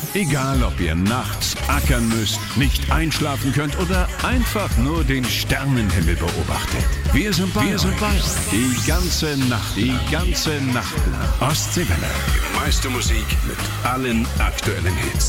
Egal, ob ihr nachts ackern müsst, nicht einschlafen könnt oder einfach nur den Sternenhimmel beobachtet. Wir sind bei euch. Die ganze Nacht lang. Ostseewelle. Die meiste Musik mit allen aktuellen Hits.